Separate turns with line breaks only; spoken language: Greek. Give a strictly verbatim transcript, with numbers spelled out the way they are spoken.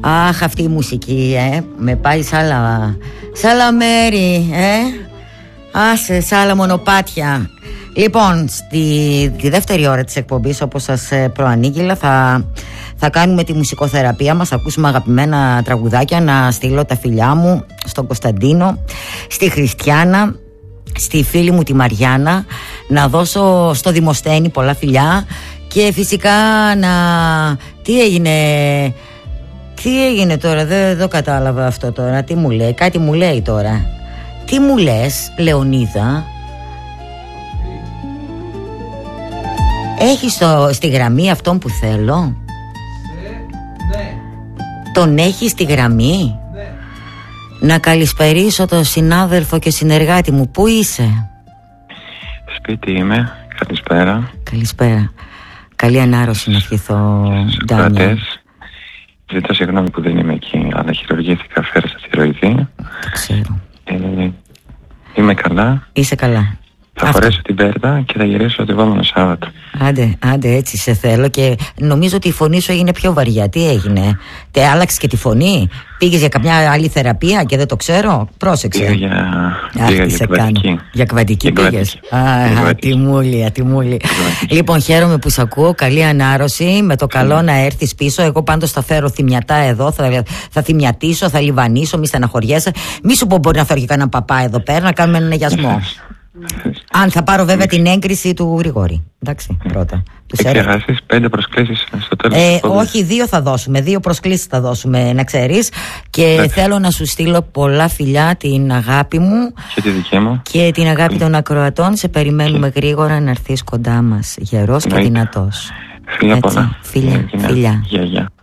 Αχ, αυτή η μουσική, ε, με πάει σ' άλλα, σ' άλλα μέρη, ε. Άσε, σ' άλλα μονοπάτια. Λοιπόν, στη τη δεύτερη ώρα της εκπομπής, όπως σας προανήγγειλα, θα, θα κάνουμε τη μουσικοθεραπεία μας. Θα ακούσουμε αγαπημένα τραγουδάκια. Να στείλω τα φιλιά μου στον Κωνσταντίνο, στη Χριστιάνα, στη φίλη μου τη Μαριάννα. Να δώσω στο Δημοσθένη πολλά φιλιά. Και φυσικά να... Τι έγινε... Τι έγινε τώρα, δεν το κατάλαβα αυτό τώρα. Τι μου λέει, κάτι μου λέει τώρα. Τι μου λες, Λεωνίδα? Έχεις το, στη γραμμή αυτόν που θέλω? Ναι. Τον έχεις στη γραμμή? Ναι. Να καλησπερίσω τον συνάδελφο και συνεργάτη μου. Πού είσαι?
Σπίτι είμαι, καλησπέρα.
Καλησπέρα. Καλή ανάρρωση να ευχηθώ, Ντάνια.
Ζητώ συγγνώμη που δεν είμαι εκεί, αλλά χειρουργήθηκα, φέρασα θηροειδή.
Το ξέρω.
Ε, είμαι καλά.
Είσαι καλά.
Θα αυτό. Φορέσω την πέρδα και θα γυρίσω το επόμενο Σάββατο.
Άντε, άντε, έτσι σε θέλω. Και νομίζω ότι η φωνή σου έγινε πιο βαριά. Τι έγινε? Τε άλλαξε και τη φωνή? Πήγες για καμιά άλλη θεραπεία και δεν το ξέρω? Πρόσεξε.
Πήγα για,
Αχ,
πήγα
τι
για κβαντική.
Για κβαντική πήγες? Α, τιμούλη, τιμούλη. Λοιπόν, χαίρομαι που σ' ακούω. Καλή ανάρρωση. Με το καλό να έρθεις πίσω. Εγώ πάντως θα φέρω θυμιατά εδώ. Θα, θα θυμιατίσω, θα λιβανίσω. Μη στεναχωριέσαι. Μη σου πω μπορεί να φέρω και κανένα παπά εδώ πέρα να κάνουμε έναν αγιασμό. Αν θα πάρω βέβαια την έγκριση του Γρηγόρη. Εντάξει, πρώτα.
Εξεγάσεις πέντε προσκλήσεις στο τέλος.
Ε, όχι, δύο θα δώσουμε. Δύο προσκλήσεις θα δώσουμε, να ξέρεις. Και Λέτε. θέλω να σου στείλω πολλά φιλιά, την αγάπη μου
και τη δική μου
και την αγάπη των ακροατών. Σε περιμένουμε και... γρήγορα να έρθεις κοντά μας. Γερός και δυνατός.
Φιλιά πολλά.
Φιλιά, φιλιά.
Γεια, γεια.